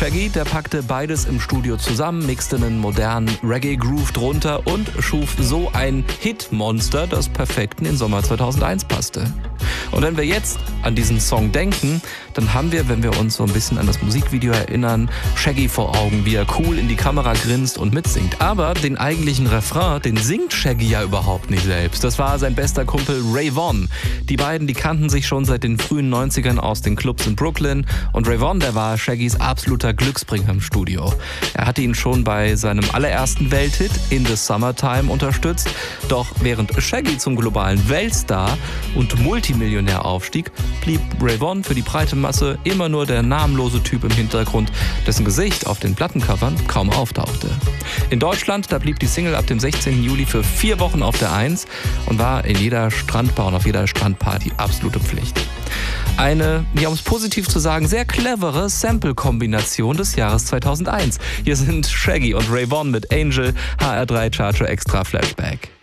Shaggy, der packte beides im Studio zusammen, mixte einen modernen Reggae-Groove drunter und schuf so ein Hit-Monster, das perfekt in den Sommer 2001 passte. Und wenn wir jetzt an diesen Song denken, dann haben wir, wenn wir uns so ein bisschen an das Musikvideo erinnern, Shaggy vor Augen, wie er cool in die Kamera grinst und mitsingt. Aber den eigentlichen Refrain, den singt Shaggy ja überhaupt nicht selbst. Das war sein bester Kumpel Ray Vaughn. Die beiden, die kannten sich schon seit den frühen 90ern aus den Clubs in Brooklyn. Und Ray Vaughn, der war Shaggys absoluter Glücksbringer im Studio. Er hatte ihn schon bei seinem allerersten Welthit In the Summertime unterstützt. Doch während Shaggy zum globalen Weltstar und Multimillionär aufstieg, blieb Ray Vaughn für die breite Masse immer nur der namenlose Typ im Hintergrund, dessen Gesicht auf den Plattencovern kaum auftauchte. In Deutschland, da blieb die Single ab dem 16. Juli für 4 Wochen auf der 1 und war in jeder Strandbar und auf jeder Strandparty absolute Pflicht. Eine, ja, um es positiv zu sagen, sehr clevere Sample-Kombination des Jahres 2001. Hier sind Shaggy und Ray Vaughn mit Angel, HR3 Charger Extra Flashback.